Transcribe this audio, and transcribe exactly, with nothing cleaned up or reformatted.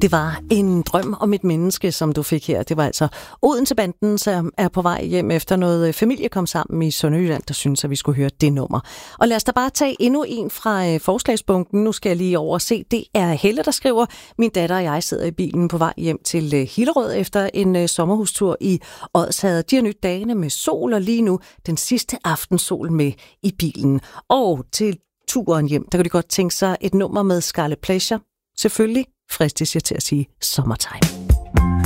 Det var en drøm om et menneske, som du fik her. Det var altså Odense-banden, som er på vej hjem efter noget familie kom sammen i Sønderjylland, der synes, at vi skulle høre det nummer. Og lad os da bare tage endnu en fra forslagsbunken. Nu skal jeg lige over se. Det er Helle, der skriver: Min datter og jeg sidder i bilen på vej hjem til Hillerød efter en sommerhustur i Odsherred. De har nyt dagene med sol, og lige nu den sidste aftensol med i bilen. Og til turen hjem, der kan de godt tænke sig et nummer med Scarlet Pleasure. Selvfølgelig fristes jeg til at sige Summertime.